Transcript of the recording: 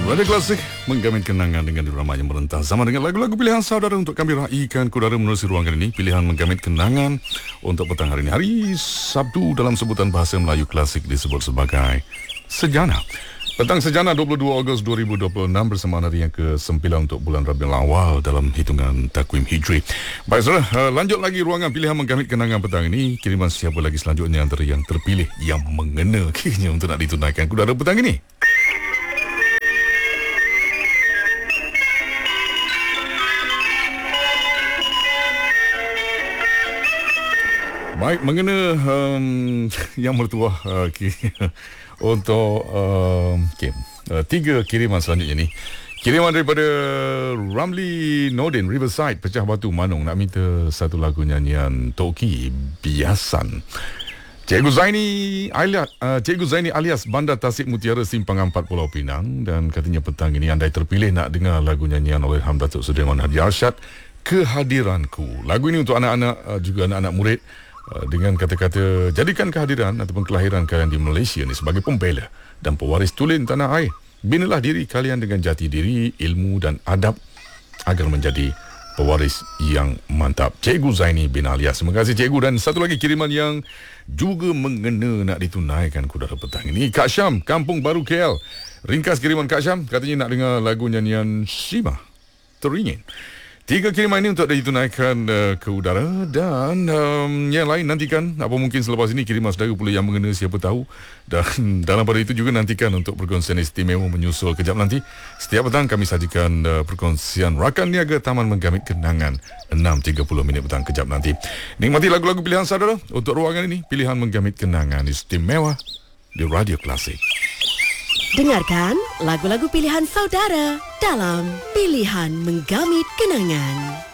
Radio Klasik menggamit kenangan dengan drama yang merentas sama dengan lagu-lagu pilihan saudara untuk kami raikan kudara menerusi ruangan ini. Pilihan menggamit kenangan untuk petang hari ini, hari Sabtu, dalam sebutan bahasa Melayu klasik disebut sebagai Sejana. Petang Sejana 22 Ogos 2026 bersama hari yang ke-9 untuk bulan Rabiul Awal dalam hitungan takwim Hijri. Baik saudara, lanjut lagi ruangan pilihan menggamit kenangan petang ini. Kiriman siapa lagi selanjutnya antara yang terpilih yang mengena kini untuk nak ditunaikan kudara petang ini? Baik, mengena yang mertuah untuk tiga kiriman selanjutnya ni. Kiriman daripada Ramli Nordin, Riverside, Pecah Batu, Manung, nak minta satu lagu nyanyian Toki Biasan. Cikgu Zaini alias Bandar Tasik Mutiara, Simpang 4, Pulau Pinang, dan katanya petang ini andai terpilih nak dengar lagu nyanyian oleh Hamdatuk Sudirman Hadi Arsyad, Kehadiranku. Lagu ini untuk anak-anak, juga anak-anak murid, dengan kata-kata jadikan kehadiran ataupun kelahiran kalian di Malaysia ni sebagai pembela dan pewaris tulen tanah air. Binalah diri kalian dengan jati diri, ilmu dan adab agar menjadi pewaris yang mantap. Cikgu Zaini bin Alias. Terima kasih cikgu. Dan satu lagi kiriman yang juga mengena nak ditunaikan kudara petang ini, Kak Syam, Kampung Baru KL. Ringkas kiriman Kak Syam, katanya nak dengar lagu nyanyian Shima Teringin. Tiga kiriman ini untuk ditunaikan ke udara. Dan yang lain nantikan, apa mungkin selepas ini kiriman saudara pula yang mengena, siapa tahu. Dan dalam pada itu juga nantikan untuk perkongsian istimewa menyusul kejap nanti. Setiap petang kami sajikan perkongsian rakan niaga Taman Menggamit Kenangan 6.30 minit petang kejap nanti. Nikmati lagu-lagu pilihan saudara untuk ruangan ini. Pilihan Menggamit Kenangan istimewa di Radio Klasik. Dengarkan lagu-lagu pilihan saudara dalam Pilihan Menggamit Kenangan.